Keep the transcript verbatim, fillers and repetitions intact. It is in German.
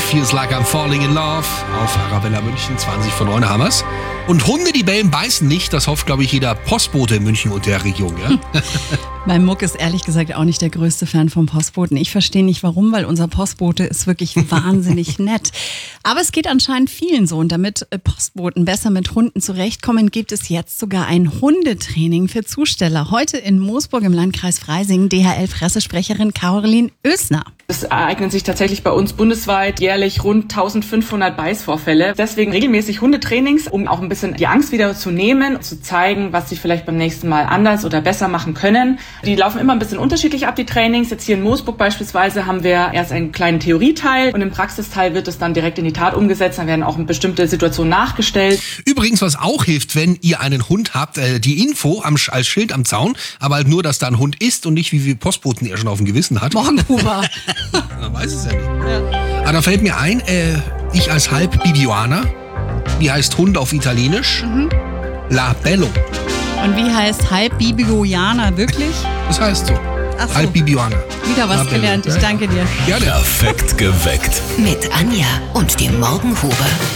Feels Like I'm Falling in Love auf Arabella München, zwanzig vor neun haben wir's. Und Hunde, die bellen, beißen nicht. Das hofft, glaube ich, jeder Postbote in München und der Region. Ja? Mein Muck ist ehrlich gesagt auch nicht der größte Fan vom Postboten. Ich verstehe nicht warum, weil unser Postbote ist wirklich wahnsinnig nett. Aber es geht anscheinend vielen so. Und damit Postboten besser mit Hunden zurechtkommen, gibt es jetzt sogar ein Hundetraining für Zusteller. Heute in Moosburg im Landkreis Freising D H L-Pressesprecherin Caroline Oesner. Es ereignen sich tatsächlich bei uns bundesweit jährlich rund eintausendfünfhundert Beißvorfälle. Deswegen regelmäßig Hundetrainings, um auch ein bisschen die Angst wieder zu nehmen, zu zeigen, was sie vielleicht beim nächsten Mal anders oder besser machen können. Die laufen immer ein bisschen unterschiedlich ab, die Trainings. Jetzt hier in Moosburg beispielsweise haben wir erst einen kleinen Theorieteil und im Praxisteil wird es dann direkt in die Tat umgesetzt. Dann werden auch bestimmte Situationen nachgestellt. Übrigens, was auch hilft, wenn ihr einen Hund habt, äh, die Info am, als Schild am Zaun, aber halt nur, dass da ein Hund ist und nicht, wie viele Postboten er schon auf dem Gewissen hat. Morgenhuber. Man weiß es ja nicht. Ja. Aber da fällt mir ein, äh, ich als Halb-Bibianer, wie heißt Hund auf Italienisch? Mhm. La Bello. Und wie heißt Halb-Bibianer wirklich? Das heißt so. Ach so. Halb-Bibianer. Wieder was gelernt, ich danke dir. Gerne. Perfekt geweckt. Mit Anja und dem Morgenhuber.